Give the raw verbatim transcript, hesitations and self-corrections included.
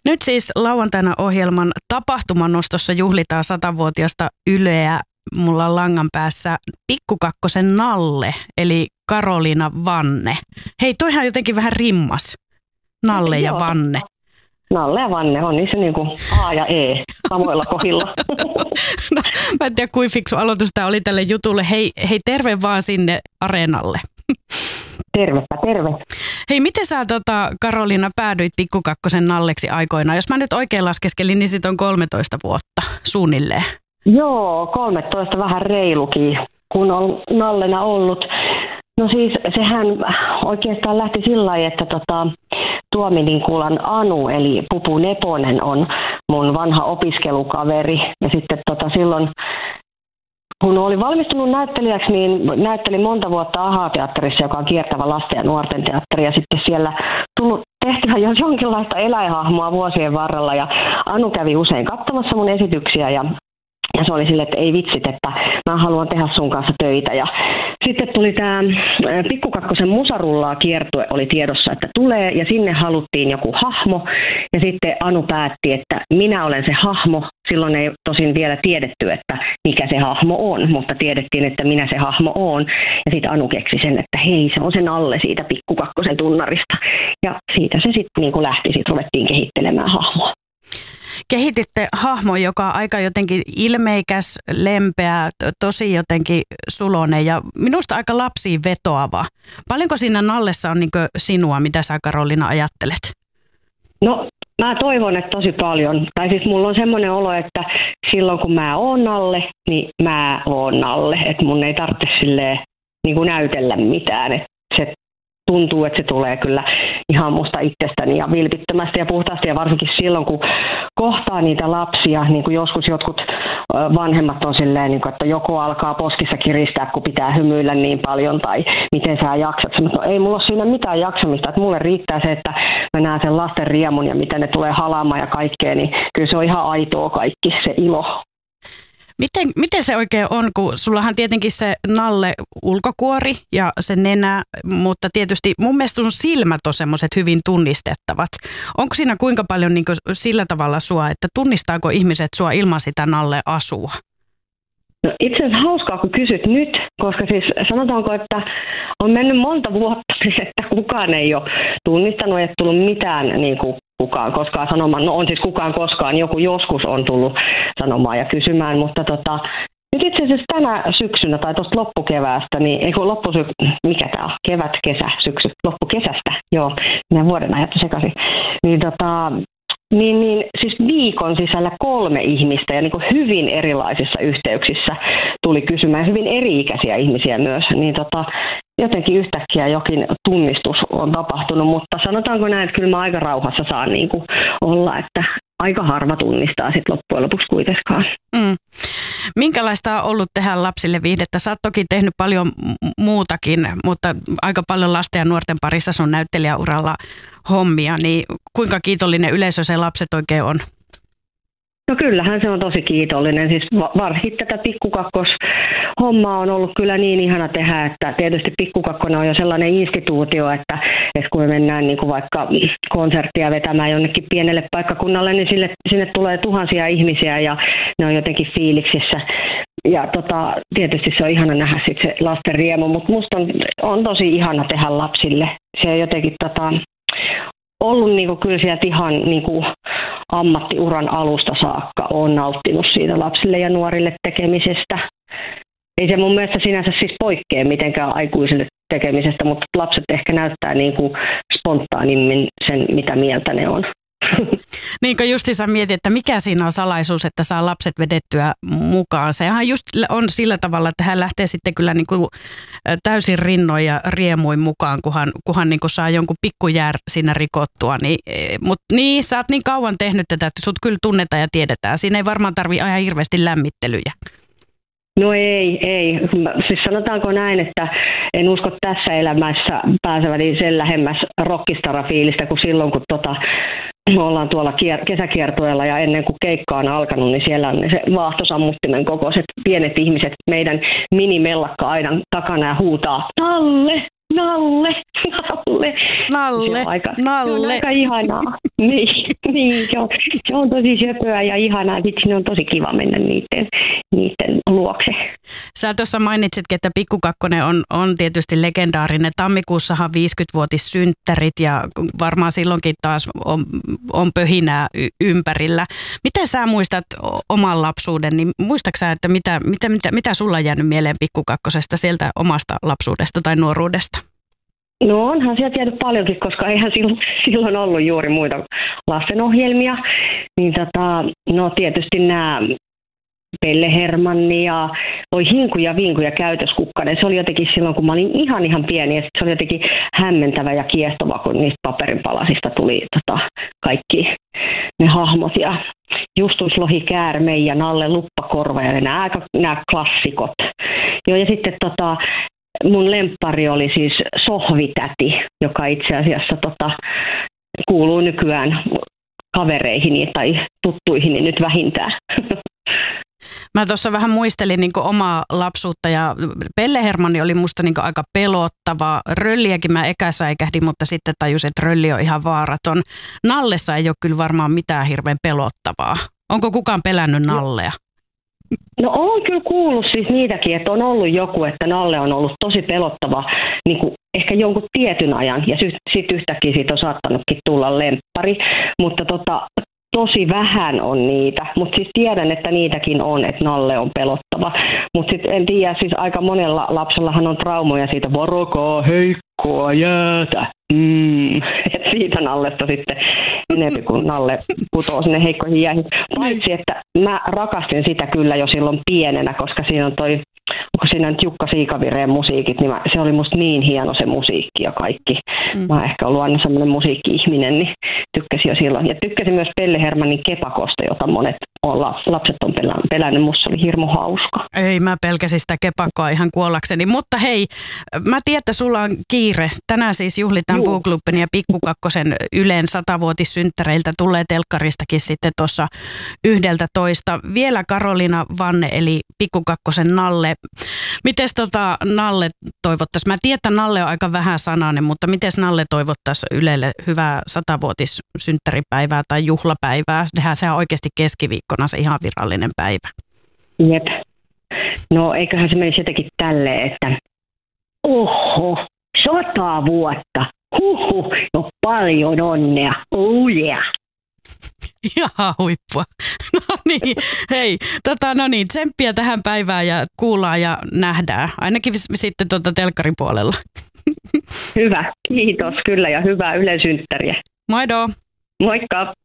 Nyt siis lauantaina ohjelman tapahtumanostossa juhlitaan satavuotiasta Yleä. Mulla on langan päässä Pikkukakkosen Nalle, eli Karoliina Vanne. Hei, toihan jotenkin vähän rimmas. Nalle ja Vanne. Nalle ja Vanne on niissä niinku A ja E samoilla kohdilla. No, mä en tiedä, kuinka fiksu aloitus tämä oli tälle jutulle. Hei, hei, terve vaan sinne areenalle. Tervepä, terve. Hei, miten sä tota, Karoliina päädyit Pikkukakkosen Nalleksi aikoinaan? Jos mä nyt oikein laskeskelin, niin sit on kolmetoista vuotta suunnilleen. Joo, kolmetoista vähän reilukin, kun on Nallena ollut. No siis sehän oikeastaan lähti sillä lailla, että tota, Tuomininkulan Anu, eli Pupu Neponen, on mun vanha opiskelukaveri. Ja sitten tota, silloin, kun olin valmistunut näyttelijäksi, niin näyttelin monta vuotta Ahaa-teatterissa, joka on kiertävä lasten ja nuorten teatteri. Ja sitten siellä tullut tehtyä jo jonkinlaista eläinhahmoa vuosien varrella. Ja Anu kävi usein katsomassa mun esityksiä ja Ja se oli silleen, että ei vitsit, että mä haluan tehdä sun kanssa töitä. Ja sitten tuli tämä Pikkukakkosen Musarullaa kiertue oli tiedossa, että tulee. Ja sinne haluttiin joku hahmo. Ja sitten Anu päätti, että minä olen se hahmo. Silloin ei tosin vielä tiedetty, että mikä se hahmo on. Mutta tiedettiin, että minä se hahmo on. Ja sitten Anu keksi sen, että hei, se on sen alle siitä Pikkukakkosen tunnarista. Ja siitä se sitten niin kuin lähti. Sitten ruvettiin kehittelemään hahmoa. Kehititte hahmo, joka on aika jotenkin ilmeikäs, lempeä, tosi jotenkin sulonen ja minusta aika lapsiin vetoava. Paljonko siinä Nallessa on niin kuin sinua, mitä sä Karoliina ajattelet? No mä toivon, että tosi paljon. Tai siis mulla on semmoinen olo, että silloin kun mä oon Nalle, niin mä oon Nalle. Että mun ei tarvitse silleen niin kuin näytellä mitään. Että se tuntuu, että se tulee kyllä ihan musta itsestäni ja vilpittömästi ja puhtaasti. Ja varsinkin silloin, kun kohtaa niitä lapsia, niin kuin joskus jotkut vanhemmat on silleen, niin kuin, että joko alkaa poskissa kiristää, kun pitää hymyillä niin paljon, tai miten sä jaksat. No ei mulla ole siinä mitään jaksamista, että mulle riittää se, että mä näen sen lasten riemun ja miten ne tulee halaamaan ja kaikkea, niin kyllä se on ihan aitoa kaikki se ilo. Miten, miten se oikein on, kun sullahan tietenkin se Nalle ulkokuori ja se nenä, mutta tietysti mun mielestä sun silmät on semmoiset hyvin tunnistettavat. Onko siinä kuinka paljon niin kuin sillä tavalla sua, että tunnistaako ihmiset sua ilman sitä Nalle-asua? No itse asiassa hauskaa, kun kysyt nyt, koska siis sanotaanko, että on mennyt monta vuotta, että kukaan ei ole tunnistanut, ei tullut mitään niin kuin kukaan koskaan sanomaan. No on siis kukaan koskaan, joku joskus on tullut sanomaan ja kysymään, mutta tota, nyt itse asiassa tänä syksynä tai tuosta loppukeväästä, niin ei kun loppusy... mikä tämä on? Kevät, kesä, syksy, loppukesästä, joo, minä vuoden ajattu sekaisin. Niin tota... Niin, niin siis viikon sisällä kolme ihmistä ja niin kuin hyvin erilaisissa yhteyksissä tuli kysymään, hyvin eri-ikäisiä ihmisiä myös, niin tota, jotenkin yhtäkkiä jokin tunnistus on tapahtunut, mutta sanotaanko näin, että kyllä mä aika rauhassa saan niin kuin olla, että aika harva tunnistaa sitten loppujen lopuksi kuitenkaan. Mm. Minkälaista on ollut tehdä lapsille viihdettä? Sä oot toki tehnyt paljon muutakin, mutta aika paljon lasten ja nuorten parissa sun näyttelijäuralla hommia, niin kuinka kiitollinen yleisö se lapset oikein on? No kyllähän se on tosi kiitollinen. Siis varsinkin tätä Pikkukakkos-hommaa on ollut kyllä niin ihana tehdä, että tietysti Pikkukakkonen on jo sellainen instituutio, että, että kun me mennään niin kuin vaikka konserttia vetämään jonnekin pienelle paikkakunnalle, niin sille, sinne tulee tuhansia ihmisiä ja ne on jotenkin fiiliksissä. Ja tota, tietysti se on ihana nähdä sit se lasten riemu, mutta musta on, on tosi ihana tehdä lapsille. Se on jotenkin tota, ollut niinku kyllä sieltä ihan niinku ammattiuran alusta saakka on nauttinut siitä lapsille ja nuorille tekemisestä. Ei se mun mielestä sinänsä siis poikkea mitenkään aikuisille tekemisestä, mutta lapset ehkä näyttää niinku spontaanimmin sen, mitä mieltä ne on. Niin kuin justiinsa mietin, että mikä siinä on salaisuus, että saa lapset vedettyä mukaan. Sehän just on sillä tavalla, että hän lähtee sitten kyllä niin kuin täysin rinnoin ja riemuin mukaan, kunhan, kunhan niin kuin saa jonkun pikkujär siinä rikottua. Niin, mutta niin, sä oot niin kauan tehnyt tätä, että sut kyllä tunnetaan ja tiedetään. Siinä ei varmaan tarvitse aina hirveästi lämmittelyjä. No ei, ei. Siis sanotaanko näin, että en usko tässä elämässä pääseväni sen lähemmäs rockistara-fiilistä kuin silloin, kun tota, me ollaan tuolla kier- kesäkiertueella ja ennen kuin keikka on alkanut, niin siellä on se vaahtosammuttimen kokoiset pienet ihmiset meidän minimellakka-aidan takana ja huutaa Nalle, Nalle, Nalle. Nalle, se on aika, Nalle. Se on aika ihanaa. Niin, niin se, on, se on tosi söpöä ja ihanaa. Sitten sinne on tosi kiva mennä niiden, niiden luokse. Sä tuossa mainitsitkin, että Pikku Kakkonen on, on tietysti legendaarinen. Tammikuussahan viisikymmenvuotissynttärit ja varmaan silloinkin taas on, on pöhinää y- ympärillä. Miten sä muistat oman lapsuuden? Niin muistatko sä, että mitä, mitä, mitä, mitä sulla on jäänyt mieleen Pikku Kakkosesta sieltä omasta lapsuudesta tai nuoruudesta? No onhan sieltä jäänyt paljonkin, koska eihän silloin, silloin ollut juuri muita lastenohjelmia. Niin tota, no tietysti nämä Pelle Hermanni ja toi Hinku ja Vinku ja Käytöskukkanen. Se oli jotenkin silloin, kun mä olin ihan ihan pieni ja se oli jotenkin hämmentävä ja kiehtova, kun niistä paperinpalasista tuli tota, kaikki ne hahmot. Ja Justus Lohi Käärme ja Nalle Luppakorva ja nämä aika nämä klassikot. Joo, ja sitten tota, mun lemppari oli siis Sohvitäti, joka itse asiassa tota, kuuluu nykyään kavereihini tai tuttuihini nyt vähintään. Mä tuossa vähän muistelin niin kuin omaa lapsuutta ja Pelle Hermanni oli musta niin kuin aika pelottava. Rölliäkin mä eka säikähdin, mutta sitten tajusin, että Rölli on ihan vaaraton. Nallessa ei ole kyllä varmaan mitään hirveän pelottavaa. Onko kukaan pelännyt Nallea? No on kyllä kuullut siis niitäkin, että on ollut joku, että Nalle on ollut tosi pelottava niin kuin ehkä jonkun tietyn ajan ja sitten yhtäkkiä siitä on saattanutkin tulla lemppari, mutta tota, tosi vähän on niitä, mutta siis tiedän, että niitäkin on, että Nalle on pelottava, mutta sitten en tiedä, siis aika monella lapsellahan on traumoja siitä varokaa heikkoa jäätä. Mm. Et siitä Nallesta sitten enemmän kuin Nalle putoo sinne heikkoihin jäihin. Paitsi, että mä rakastin sitä kyllä jo silloin pienenä, koska siinä on toi, onko siinä nyt Jukka Siikavireen musiikit, niin mä, se oli musta niin hieno se musiikki ja kaikki. Mm. Mä oon ehkä ollut aina semmoinen musiikki-ihminen, niin tykkäsin jo silloin. Ja tykkäsin myös Pelle Hermannin Kepakosta, jota monet on, lapset on pelännyt. Musta oli hirmu hauska. Ei, mä pelkäsin sitä Kepakkoa ihan kuollakseni. Mutta hei, mä tiedän, että sulla on kiire. Tänään siis juhlitaan Puuklubben ja Pikku Kakkosen Ylen satavuotissynttäreiltä tulee telkkaristakin sitten tuossa yhdeltä toista. Vielä Karoliina Vanne eli Pikku Kakkosen Nalle. Mites tota Nalle toivottaisi? Mä tiedän, että Nalle on aika vähän sanainen, mutta mites Nalle toivottaisi Ylelle hyvää satavuotissynttäripäivää tai juhlapäivää? Sehän on oikeasti keskiviikkona se ihan virallinen päivä. Jep. No eiköhän se menisi jotenkin tälleen, että oho, sata vuotta. Huhhuh, no paljon onnea. Oh yeah. Ihan huippua. No niin, hei, tota, no niin, tsemppiä tähän päivään ja kuullaan ja nähdään. Ainakin sitten tuota telkkarin puolella. Hyvä, kiitos kyllä ja hyvää Ylen synttäriä. Moido. Moikka.